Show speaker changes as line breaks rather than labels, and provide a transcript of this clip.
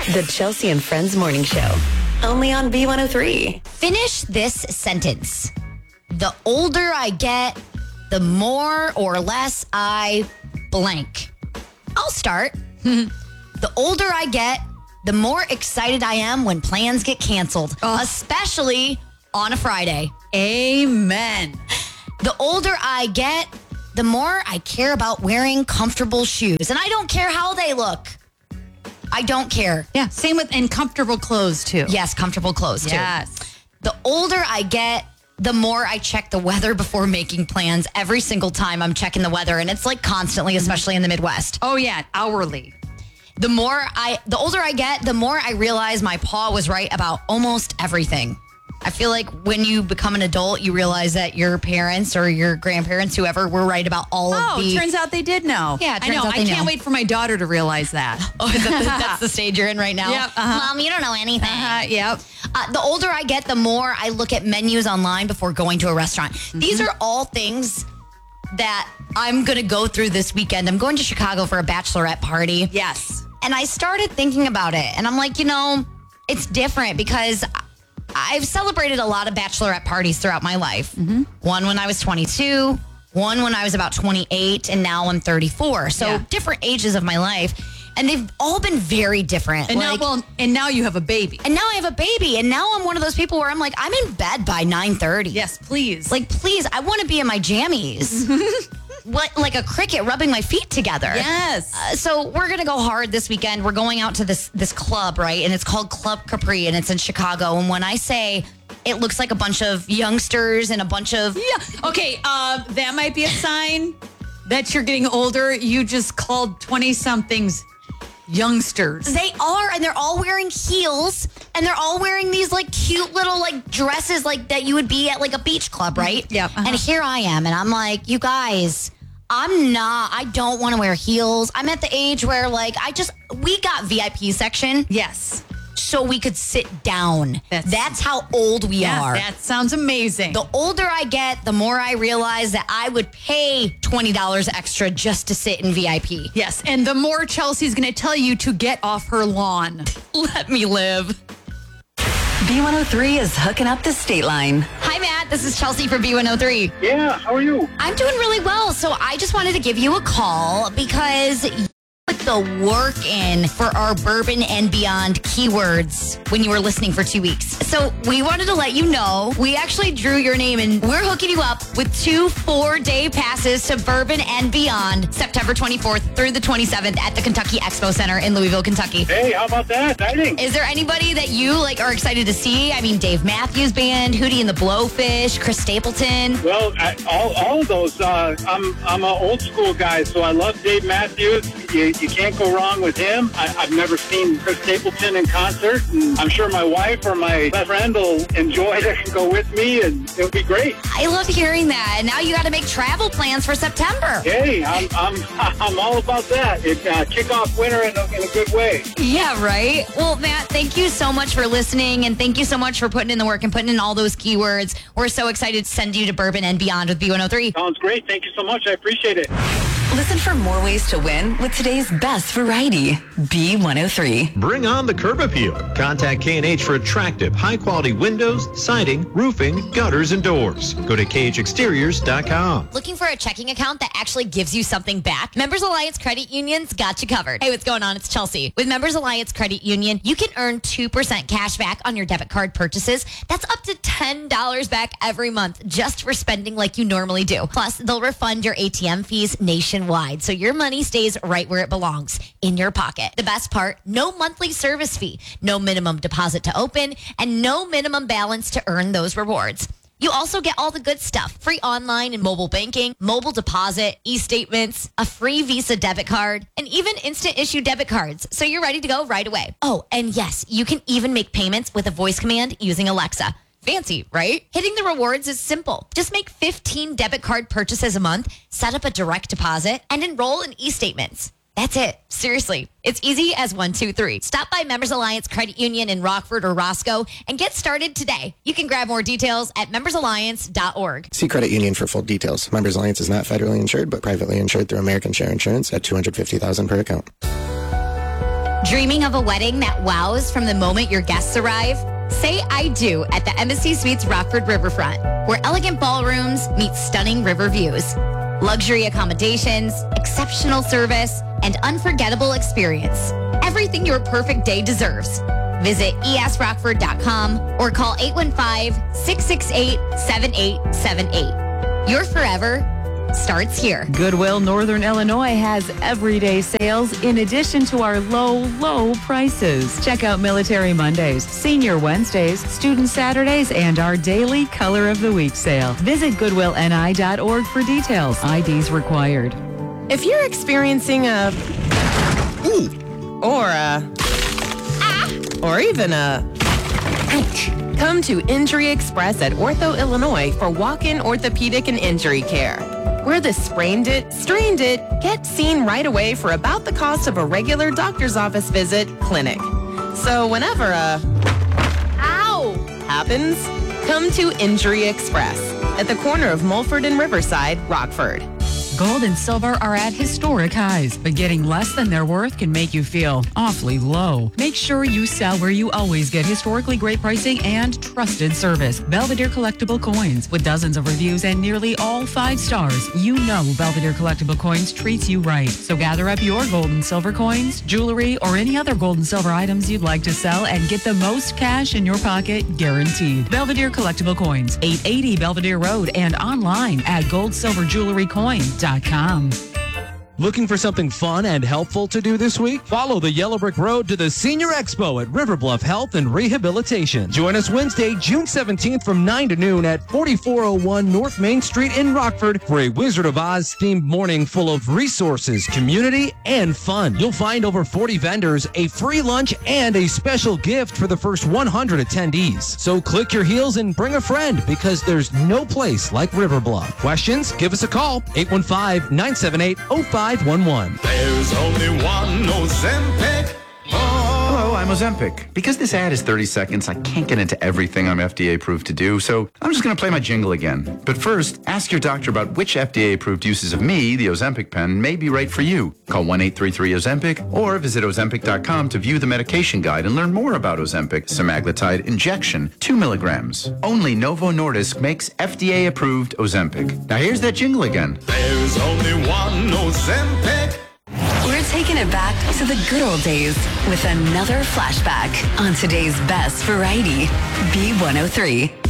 The Chelsea and Friends Morning Show. Only on B103.
Finish this sentence. The older I get, the more or less I blank. I'll start. The older I get, the more excited I am when plans get canceled, especially on a Friday.
Amen.
The older I get, the more I care about wearing comfortable shoes. And I don't care how they look. I don't care.
Yeah, same with and comfortable clothes too.
Yes, comfortable clothes too.
Yes.
The older I get, the more I check the weather before making plans. Every single time I'm checking the weather, and it's like constantly, especially in the Midwest.
Oh yeah, hourly.
The older I get, the more I realize my pa was right about almost everything. I feel like when you become an adult, you realize that your parents or your grandparents, whoever, were right about all of the...
Oh, turns out they did know.
Yeah,
I know. I can't wait for my daughter to realize that.
Oh, that's the stage you're in right now?
Yep.
Mom, you don't know anything.
Yep.
The older I get, the more I look at menus online before going to a restaurant. These are all things that I'm going to go through this weekend. I'm going to Chicago for a bachelorette party.
Yes.
And I started thinking about it. And I'm like, it's different because I've celebrated a lot of bachelorette parties throughout my life. One when I was 22, one when I was about 28, and now I'm 34. So different ages of my life. And they've all been very different.
And now you have a baby.
And now I have a baby. And now I'm one of those people where I'm like, I'm in bed by 9:30.
Yes, please.
Like, please, I want to be in my jammies. Like a cricket rubbing my feet together.
Yes.
So we're going to go hard this weekend. We're going out to this club, right? And it's called Club Capri, and it's in Chicago. And when I say it looks like a bunch of youngsters and a bunch of...
Yeah. Okay, that might be a sign that you're getting older. You just called 20-somethings youngsters.
They are, and they're all wearing heels, and they're all wearing these like cute little like dresses like that you would be at like a beach club, right?
Yep.
And here I am, and I'm like, you guys... I don't want to wear heels. I'm at the age where we got VIP section.
Yes.
So we could sit down. That's how old we are.
That sounds amazing.
The older I get, the more I realize that I would pay $20 extra just to sit in VIP.
Yes, and the more Chelsea's going to tell you to get off her lawn.
Let me live.
B103 is hooking up the state line.
Hi, Matt. This is Chelsea for B103.
Yeah, how are you?
I'm doing really well. So I just wanted to give you a call because you put the work in for our Bourbon and Beyond keywords when you were listening for 2 weeks. So we wanted to let you know we actually drew your name and we're hooking you up with 2 4-day passes to Bourbon and Beyond September 24th through the 27th at the Kentucky Expo Center in Louisville, Kentucky.
Hey, how about that? Exciting.
Is there anybody that you are excited to see? I mean, Dave Matthews Band, Hootie and the Blowfish, Chris Stapleton.
Well, all of those. I'm an old school guy, so I love Dave Matthews. You can't go wrong with him. I've never seen Chris Stapleton in concert, and I'm sure my wife or my best friend will enjoy it and go with me, and it'll be great.
I love hearing that. And now you got to make travel plans for September.
Hey, I'm all about that. Kick off winter in a good way.
Yeah, right. Well, Matt, thank you so much for listening, and thank you so much for putting in the work and putting in all those keywords. We're so excited to send you to Bourbon and Beyond with B103.
Sounds great. Thank you so much. I appreciate it.
Listen for more ways to win with today's best variety. B103.
Bring on the curb appeal. Contact K&H for attractive, high-quality windows, siding, roofing, gutters, and doors. Go to KHExteriors.com.
Looking for a checking account that actually gives you something back? Members Alliance Credit Union's got you covered. Hey, what's going on? It's Chelsea. With Members Alliance Credit Union, you can earn 2% cash back on your debit card purchases. That's up to $10 back every month just for spending like you normally do. Plus, they'll refund your ATM fees nationwide, so your money stays right where it belongs, in your pocket. The best part, no monthly service fee, no minimum deposit to open, and no minimum balance to earn those rewards. You also get all the good stuff. Free online and mobile banking, mobile deposit, e-statements, a free Visa debit card, and even instant issue debit cards. So you're ready to go right away. Oh, and yes, you can even make payments with a voice command using Alexa. Fancy, right? Hitting the rewards is simple. Just make 15 debit card purchases a month, set up a direct deposit, and enroll in e-statements. That's it. Seriously. It's easy as 1, 2, 3. Stop by Members Alliance Credit Union in Rockford or Roscoe and get started today. You can grab more details at membersalliance.org.
See Credit Union for full details. Members Alliance is not federally insured, but privately insured through American Share Insurance at $250,000 per account.
Dreaming of a wedding that wows from the moment your guests arrive? Say I do at the Embassy Suites Rockford Riverfront, where elegant ballrooms meet stunning river views. Luxury accommodations, exceptional service, and unforgettable experience. Everything your perfect day deserves. Visit esrockford.com or call 815-668-7878. Your forever starts here.
Goodwill Northern Illinois has everyday sales in addition to our low prices. Check out Military Mondays, Senior Wednesdays, Student Saturdays, and our daily Color of the Week sale. Visit goodwillni.org for details. IDs required.
If you're experiencing a or a or even a come to Injury Express at Ortho Illinois for walk-in orthopedic and injury care. We're the sprained it, strained it, get seen right away for about the cost of a regular doctor's office visit clinic. So whenever a ow happens, come to Injury Express at the corner of Mulford and Riverside, Rockford.
Gold and silver are at historic highs, but getting less than their worth can make you feel awfully low. Make sure you sell where you always get historically great pricing and trusted service. Belvedere Collectible Coins. With dozens of reviews and nearly all 5 stars, you know Belvedere Collectible Coins treats you right. So gather up your gold and silver coins, jewelry, or any other gold and silver items you'd like to sell and get the most cash in your pocket guaranteed. Belvedere Collectible Coins, 880 Belvedere Road, and online at goldsilverjewelrycoin.com.
Looking for something fun and helpful to do this week? Follow the Yellow Brick Road to the Senior Expo at River Bluff Health and Rehabilitation. Join us Wednesday, June 17th from 9 to noon at 4401 North Main Street in Rockford for a Wizard of Oz themed morning full of resources, community, and fun. You'll find over 40 vendors, a free lunch, and a special gift for the first 100 attendees. So click your heels and bring a friend because there's no place like River Bluff. Questions? Give us a call, 815-978-0511.
There's only one Ozempic.
Hello, I'm Ozempic. Because this ad is 30 seconds, I can't get into everything I'm FDA approved to do, so I'm just going to play my jingle again. But first, ask your doctor about which FDA approved uses of me, the Ozempic pen, may be right for you. Call 1-833-OZEMPIC or visit Ozempic.com to view the medication guide and learn more about Ozempic semaglutide injection, 2 milligrams. Only Novo Nordisk makes FDA approved Ozempic. Now here's that jingle again.
There's only one Ozempic.
We're taking it back to the good old days with another flashback on today's best variety, B103.